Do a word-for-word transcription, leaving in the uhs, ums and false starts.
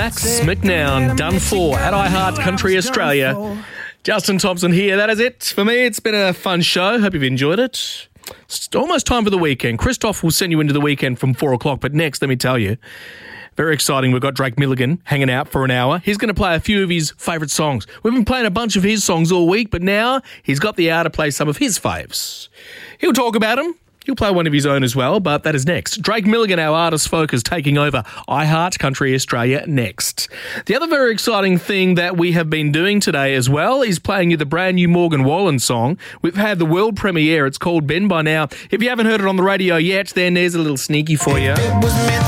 Max McNown, done for at iHeart Country Australia. Justin Thompson here. That is it for me. It's been a fun show. Hope you've enjoyed it. It's almost time for the weekend. Christoph will send you into the weekend from four o'clock. But next, let me tell you, very exciting. We've got Drake Milligan hanging out for an hour. He's going to play a few of his favourite songs. We've been playing a bunch of his songs all week, but now he's got the hour to play some of his faves. He'll talk about them. He'll play one of his own as well, but that is next. Drake Milligan, our artist focus, taking over iHeart Country Australia next. The other very exciting thing that we have been doing today as well is playing you the brand new Morgan Wallen song. We've had the world premiere. It's called Ben by now. If you haven't heard it on the radio yet, then there's a little sneaky for you.